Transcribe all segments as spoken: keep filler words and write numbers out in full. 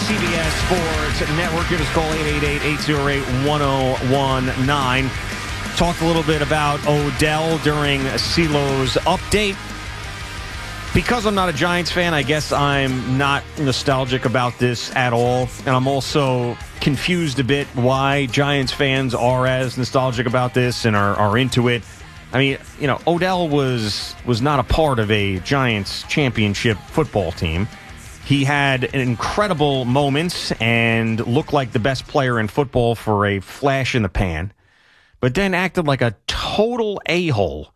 C B S Sports Network. Give us a call, eight eight eight, eight oh eight, one oh one nine. Talked a little bit about Odell during CeeLo's update. Because I'm not a Giants fan, I guess I'm not nostalgic about this at all. And I'm also confused a bit why Giants fans are as nostalgic about this and are, are into it. I mean, you know, Odell was was not a part of a Giants championship football team. He had incredible moments and looked like the best player in football for a flash in the pan, but then acted like a total a-hole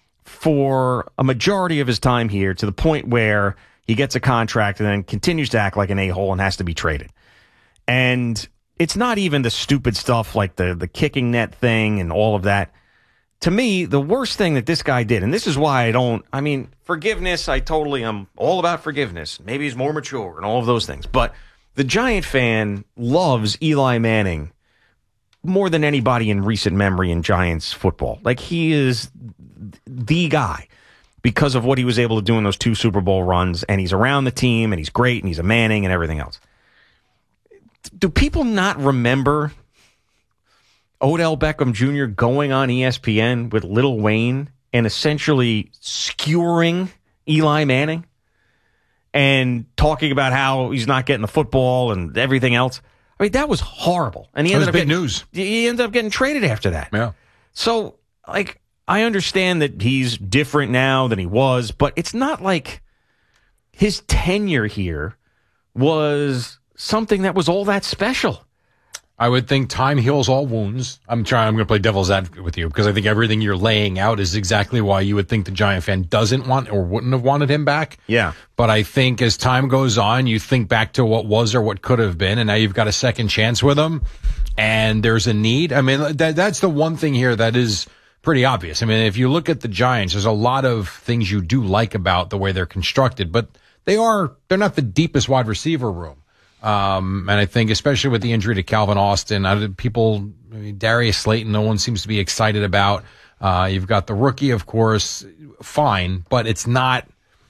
for a majority of his time here, to the point where he gets a contract and then continues to act like an a-hole and has to be traded. And it's not even the stupid stuff like the, the kicking net thing and all of that. To me, the worst thing that this guy did, and this is why I don't, I mean, forgiveness, I totally am all about forgiveness. Maybe he's more mature and all of those things. But the Giant fan loves Eli Manning more than anybody in recent memory in Giants football. Like, he is the guy because of what he was able to do in those two Super Bowl runs, and he's around the team, and he's great, and he's a Manning and everything else. Do people not remember Odell Beckham Junior going on E S P N with Lil Wayne and essentially skewering Eli Manning and talking about how he's not getting the football and everything else? I mean, that was horrible. And he ended that was up big getting, news. He ended up getting traded after that. Yeah. So, like, I understand that he's different now than he was, but it's not like his tenure here was something that was all that special. I would think time heals all wounds. I'm trying. I'm going to play devil's advocate with you because I think everything you're laying out is exactly why you would think the Giant fan doesn't want or wouldn't have wanted him back. Yeah. But I think as time goes on, you think back to what was or what could have been, and now you've got a second chance with him, and there's a need. I mean, that, that's the one thing here that is pretty obvious. I mean, if you look at the Giants, there's a lot of things you do like about the way they're constructed, but they are they're not the deepest wide receiver room. Um, and I think especially with the injury to Calvin Austin, I, people, I mean, Darius Slayton, no one seems to be excited about. Uh, you've got the rookie, of course, fine, but it's not.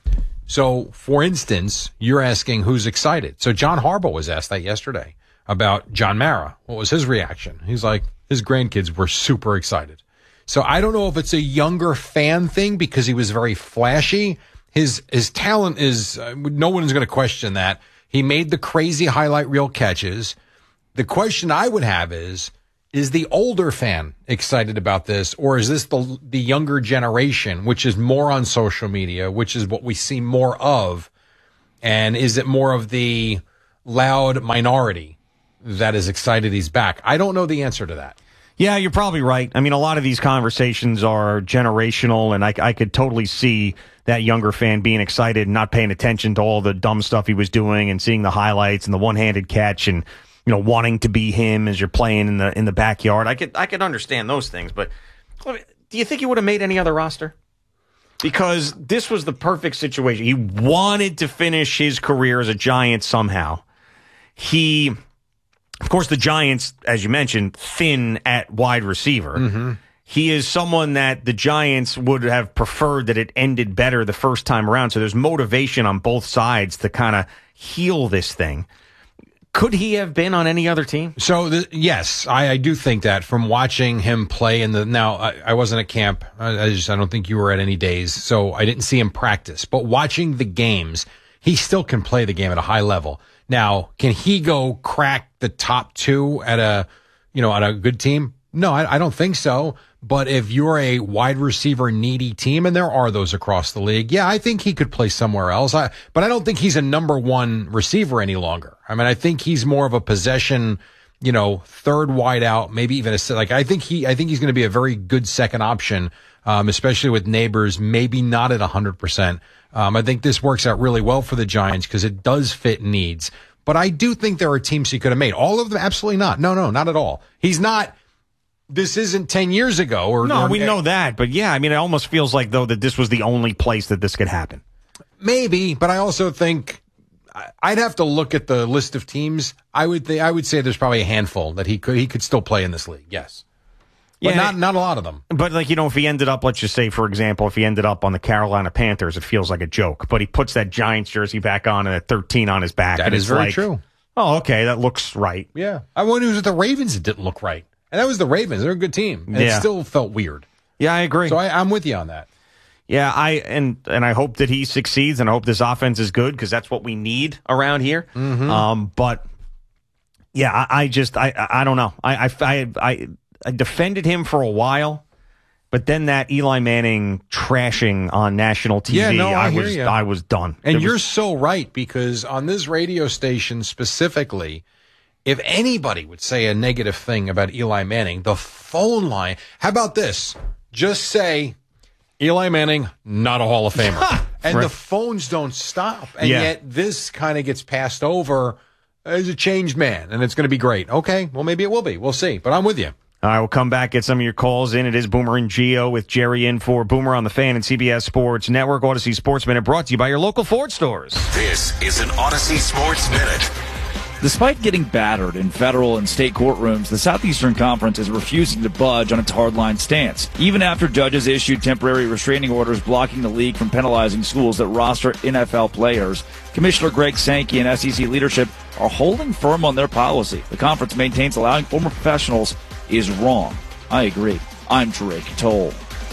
So, for instance, you're asking who's excited. So John Harbaugh was asked that yesterday about John Mara. What was his reaction? He's like, his grandkids were super excited. So I don't know if it's a younger fan thing because he was very flashy. His, his talent is, uh, no one is going to question that. He made the crazy highlight reel catches. The question I would have is, is the older fan excited about this, or is this the the younger generation, which is more on social media, which is what we see more of, and is it more of the loud minority that is excited he's back? I don't know the answer to that. Yeah, you're probably right. I mean, a lot of these conversations are generational, and I, I could totally see that younger fan being excited and not paying attention to all the dumb stuff he was doing and seeing the highlights and the one-handed catch and, you know, wanting to be him as you're playing in the in the backyard. I could I could understand those things, but do you think he would have made any other roster? Because this was the perfect situation. He wanted to finish his career as a Giant somehow. He... Of course, the Giants, as you mentioned, thin at wide receiver. Mm-hmm. He is someone that the Giants would have preferred that it ended better the first time around. So there's motivation on both sides to kind of heal this thing. Could he have been on any other team? So, the, yes, I, I do think that from watching him play in the... Now, I, I wasn't at camp. I, I just I don't think you were at any days, so I didn't see him practice. But watching the games, he still can play the game at a high level. Now, can he go crack the top two at a, you know, at a good team? No, I, I don't think so. But if you're a wide receiver needy team, and there are those across the league, yeah, I think he could play somewhere else. I, but I don't think he's a number one receiver any longer. I mean, I think he's more of a possession, you know, third wide out, maybe even a, like, I think he, I think he's going to be a very good second option, um, especially with Neighbors, maybe not at a hundred percent. Um, I think this works out really well for the Giants because it does fit needs. But I do think there are teams he could have made. All of them? Absolutely not. No, no, not at all. He's not. This isn't ten years ago. Or No, or, we know that. But yeah, I mean, it almost feels like, though, that this was the only place that this could happen. Maybe, but I also think I'd have to look at the list of teams. I would th- I would say there's probably a handful that he could he could still play in this league. Yes. But yeah, not not a lot of them. But, like, you know, if he ended up, let's just say, for example, if he ended up on the Carolina Panthers, it feels like a joke. But he puts that Giants jersey back on and a thirteen on his back. That and is it's very like, true. Oh, okay, that looks right. Yeah. I when he was at the Ravens, it didn't look right. And that was the Ravens. They're a good team. And Yeah. it still felt weird. Yeah, I agree. So I, I'm with you on that. Yeah, I and and I hope that he succeeds, and I hope this offense is good because that's what we need around here. Mm-hmm. Um, but yeah, I, I just I I don't know. I, I I I I defended him for a while, but then that Eli Manning trashing on national T V, Yeah, no, I I hear was you. I was done. And It you're was, so right, because on this radio station specifically, if anybody would say a negative thing about Eli Manning, the phone line, how about this? Just say, Eli Manning, not a Hall of Famer. And Right. the phones don't stop. And Yeah. yet this kind of gets passed over as a changed man, and it's going to be great. Okay, well, maybe it will be. We'll see. But I'm with you. All right, we'll come back, get some of your calls in. It is Boomer and Geo with Jerry in for Boomer on the Fan and C B S Sports Network. Odyssey Sports Minute brought to you by your local Ford stores. This is an Odyssey Sports Minute. Despite getting battered in federal and state courtrooms, the Southeastern Conference is refusing to budge on its hardline stance. Even after judges issued temporary restraining orders blocking the league from penalizing schools that roster N F L players, Commissioner Greg Sankey and S E C leadership are holding firm on their policy. The conference maintains allowing former professionals is wrong. I agree. I'm Drake Toll.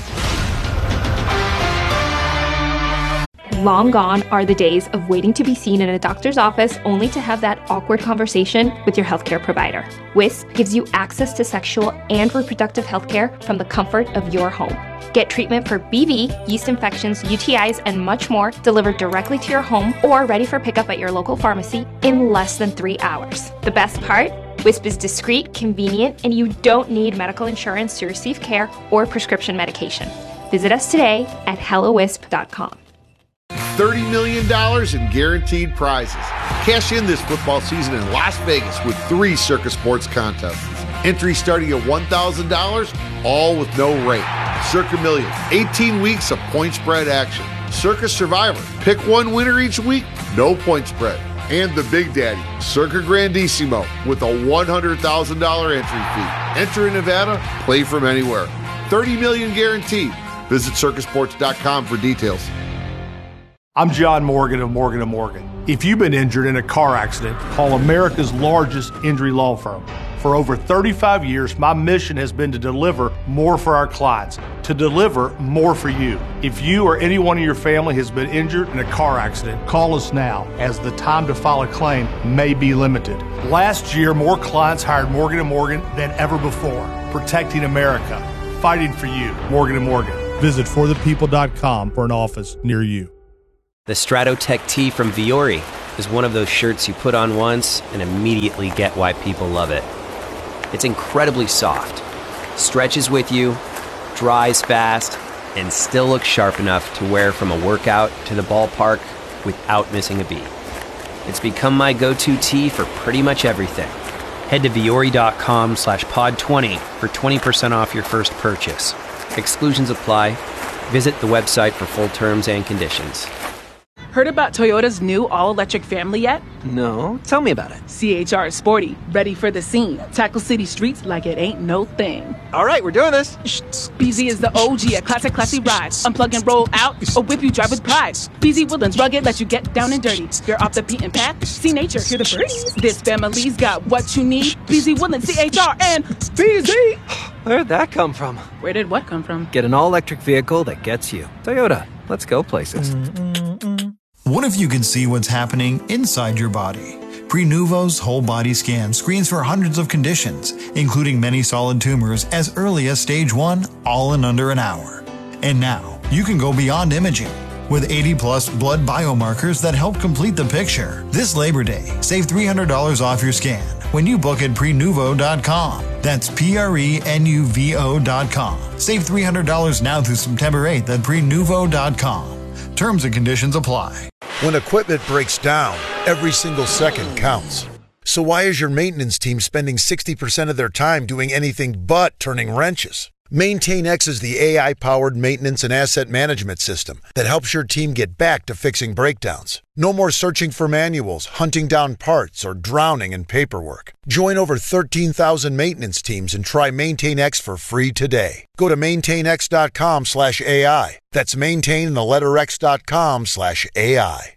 Long gone are the days of waiting to be seen in a doctor's office only to have that awkward conversation with your healthcare provider. Wisp gives you access to sexual and reproductive healthcare from the comfort of your home. Get treatment for B V, yeast infections, U T Is, and much more delivered directly to your home or ready for pickup at your local pharmacy in less than three hours. The best part? Wisp is discreet, convenient, and you don't need medical insurance to receive care or prescription medication. Visit us today at hello wisp dot com. thirty million dollars in guaranteed prizes. Cash in this football season in Las Vegas with three Circus Sports contests. Entry starting at one thousand dollars, all with no rate. Circa Million, eighteen weeks of point spread action. Circus Survivor, pick one winner each week, no point spread. And the Big Daddy, Circa Grandissimo, with a one hundred thousand dollars entry fee. Enter in Nevada, play from anywhere. thirty million dollars guaranteed. Visit circus sports dot com for details. I'm John Morgan of Morgan and Morgan. If you've been injured in a car accident, call America's largest injury law firm. For over thirty-five years, my mission has been to deliver more for our clients, to deliver more for you. If you or anyone in your family has been injured in a car accident, call us now, as the time to file a claim may be limited. Last year, more clients hired Morgan and Morgan than ever before, protecting America, fighting for you. Morgan and Morgan. Visit for the people dot com for an office near you. The Stratotech tee from Viore is one of those shirts you put on once and immediately get why people love it. It's incredibly soft, stretches with you, dries fast, and still looks sharp enough to wear from a workout to the ballpark without missing a beat. It's become my go-to tee for pretty much everything. Head to Viore.com slash pod 20 for twenty percent off your first purchase. Exclusions apply. Visit the website for full terms and conditions. Heard about Toyota's new all-electric family yet? No, tell me about it. C H R is sporty, ready for the scene. Tackle city streets like it ain't no thing. All right, we're doing this. B Z is the O G, a classic, classy ride. Unplug and roll out, or whip you drive with pride. B Z Woodlands rugged, let you get down and dirty. You're off the beaten path, see nature, hear the birds. This family's got what you need. B Z Woodlands, C H R, and B Z. Where'd that come from? Where did what come from? Get an all-electric vehicle that gets you. Toyota, let's go places. What if you could see what's happening inside your body? Prenuvo's whole body scan screens for hundreds of conditions, including many solid tumors as early as stage one, all in under an hour. And now, you can go beyond imaging with eighty plus blood biomarkers that help complete the picture. This Labor Day, save three hundred dollars off your scan when you book at prenuvo dot com. That's P R E N U V O dot com. Save three hundred dollars now through September eighth at prenuvo dot com. Terms and conditions apply. When equipment breaks down, every single second counts. So why is your maintenance team spending sixty percent of their time doing anything but turning wrenches? MaintainX is the A I-powered maintenance and asset management system that helps your team get back to fixing breakdowns. No more searching for manuals, hunting down parts, or drowning in paperwork. Join over thirteen thousand maintenance teams and try MaintainX for free today. Go to maintainx dot com slash A I. That's maintain the letter X dot com slash A I.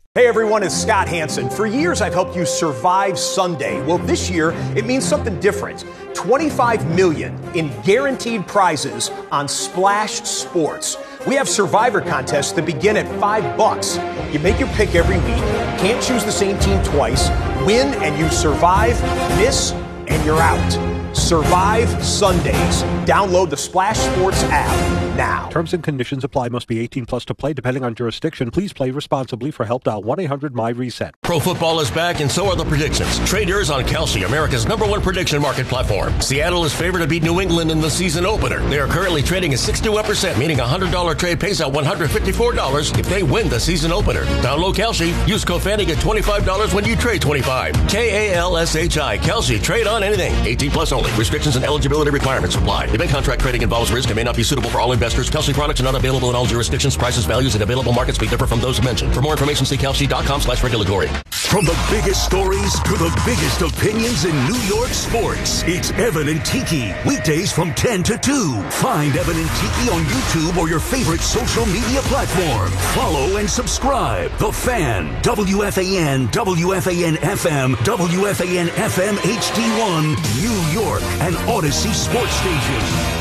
Hey everyone, it's Scott Hansen. For years, I've helped you survive Sunday. Well, this year, it means something different. twenty-five million dollars in guaranteed prizes on Splash Sports. We have survivor contests that begin at five bucks. You make your pick every week, can't choose the same team twice, win and you survive, miss and you're out. Survive Sundays. Download the Splash Sports app now. Terms and conditions apply. Must be eighteen plus to play, depending on jurisdiction. Please play responsibly. For help, dial one eight hundred M Y reset. Pro football is back, and so are the predictions. Trade yours on Kalshi, America's number one prediction market platform. Seattle is favored to beat New England in the season opener. They are currently trading at sixty-one percent, meaning a one hundred dollars trade pays out one hundred fifty-four dollars if they win the season opener. Download Kalshi. Use code FAN to get twenty-five dollars when you trade twenty-five. K A L S H I. Kalshi. Trade on anything. eighteen plus only. Restrictions and eligibility requirements apply. Event contract trading involves risk and may not be suitable for all investors. Kalshi products are not available in all jurisdictions. Prices, values, and available markets may differ from those mentioned. For more information, see Kalshi.com slash regulatory. From the biggest stories to the biggest opinions in New York sports, it's Evan and Tiki. Weekdays from ten to two. Find Evan and Tiki on YouTube or your favorite social media platform. Follow and subscribe. The Fan. W F A N, W F A N F M, W F A N F M H D one, New York, and Odyssey Sports Station.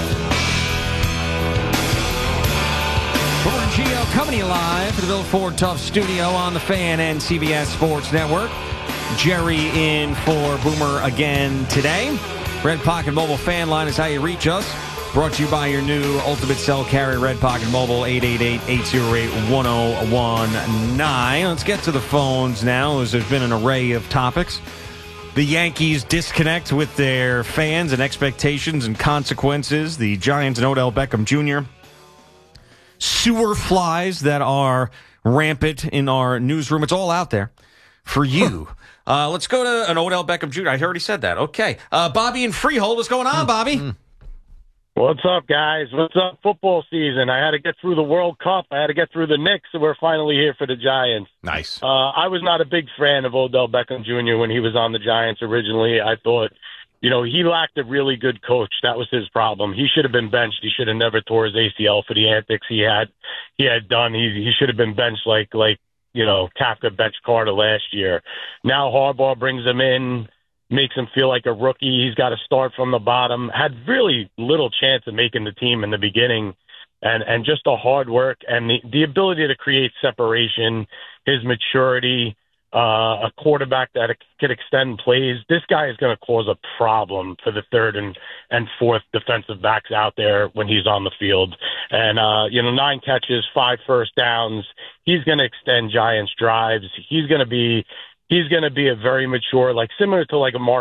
Boomer Geo coming to you live from the Bill Ford Tough Studio on the Fan and C B S Sports Network. Jerry in for Boomer again today. Red Pocket Mobile Fan Line is how you reach us. Brought to you by your new Ultimate Cell Carrier, Red Pocket Mobile, eight eight eight, eight oh eight, one oh one nine. Let's get to the phones now, as there's been an array of topics. The Yankees disconnect with their fans and expectations and consequences. The Giants and Odell Beckham Junior Sewer flies that are rampant in our newsroom. It's all out there for you. uh, let's go to an Odell Beckham Junior I already said that. Okay. Uh, Bobby in Freehold. What's going on, Bobby? What's up, guys? What's up? Football season. I had to get through the World Cup. I had to get through the Knicks, and we're finally here for the Giants. Nice. Uh, I was not a big fan of Odell Beckham Junior when he was on the Giants originally. I thought, you know, he lacked a really good coach. That was his problem. He should have been benched. He should have never tore his A C L for the antics he had he had done. He he should have been benched like like you know Kafka benched Carter last year. Now Harbaugh brings him in, makes him feel like a rookie. He's got to start from the bottom. Had really little chance of making the team in the beginning, and and just the hard work and the the ability to create separation, his maturity. Uh, a quarterback that could extend plays. This guy is going to cause a problem for the third and, and fourth defensive backs out there when he's on the field. And, uh, you know, nine catches, five first downs. He's going to extend Giants drives. He's going to be, he's going to be a very mature, like similar to like a Mark